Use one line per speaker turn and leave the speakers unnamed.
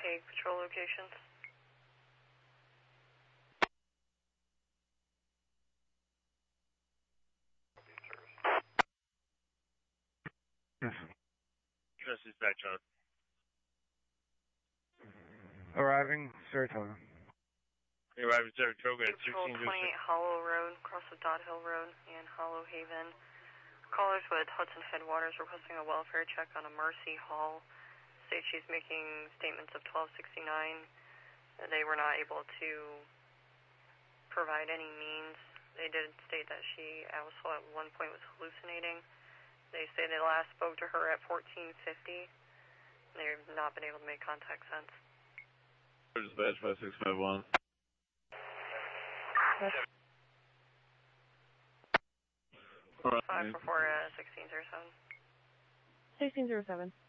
intake patrol locations.
Just dispatch on.
Arriving, Saratoga.
Arriving Saratoga at
Patrol
1606.
28 Hollow Road, across of Dot Hill Road and Hollow Haven. Callers with Hudson Headwaters requesting a welfare check on a Mercy Hall. States she's making statements of 1269. They were not able to provide any means. They did state that she also at one point was hallucinating. They say they last spoke to her at 1450. They've not been able to make contact since.
Dispatch 5651.
544 1607.
1607.